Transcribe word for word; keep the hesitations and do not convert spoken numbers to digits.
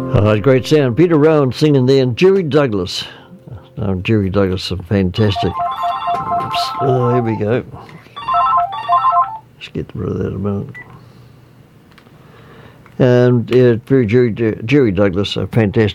Uh, great sound. Peter Rowan singing there, and Jerry Douglas. Oh, Jerry Douglas is fantastic. Oops. Oh, here we go. Let's get rid of that a minute. And uh, Jerry, Jerry Douglas, a fantastic